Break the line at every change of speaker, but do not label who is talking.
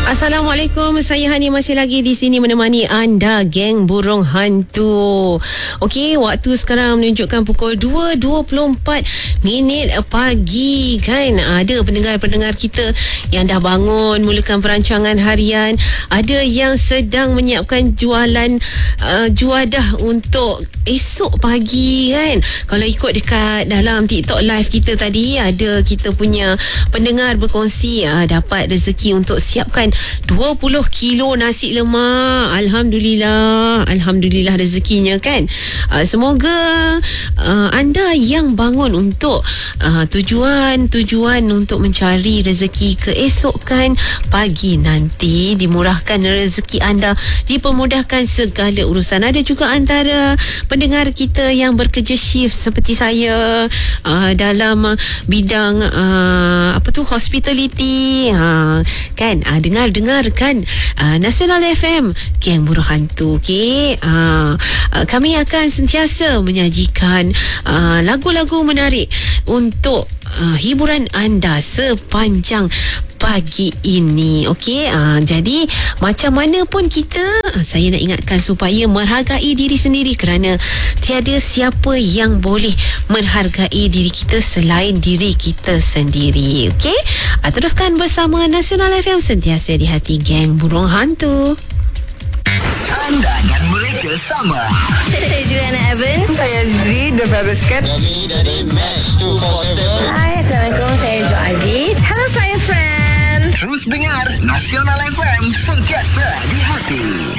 Assalamualaikum, saya Hani masih lagi di sini menemani anda, geng burung hantu. Okey, waktu sekarang menunjukkan pukul 2.24 pagi kan. Ada pendengar-pendengar kita yang dah bangun mulakan perancangan harian, ada yang sedang menyiapkan juadah untuk esok pagi kan. Kalau ikut dekat dalam TikTok live kita tadi, ada kita punya pendengar berkongsi dapat rezeki untuk siapkan 20 kilo nasi lemak. Alhamdulillah rezekinya kan. Semoga anda yang bangun untuk tujuan untuk mencari rezeki keesokan pagi nanti, dimurahkan rezeki anda, dipermudahkan segala urusan. Ada juga antara pendengar kita yang bekerja shift seperti saya dalam bidang hospitality kan. Dengar kan Nasional FM, geng burung hantu. Okey, kami akan sentiasa menyajikan lagu-lagu menarik untuk hiburan anda sepanjang pagi ini. Okey, jadi macam mana pun kita, saya nak ingatkan supaya menghargai diri sendiri, kerana tiada siapa yang boleh menghargai diri kita selain diri kita sendiri. Okey, teruskan bersama Nasional FM, sentiasa di hati geng burung hantu.
Anda dan mereka sama.
Saya Juliana Evans.
Saya Zee, The Fabulous Cat.
Kami dari Match 247.
Hai, Assalamualaikum. Saya Jo Aziz. Hello, saya Fran.
Terus dengar Nasional FM, sentiasa di hati.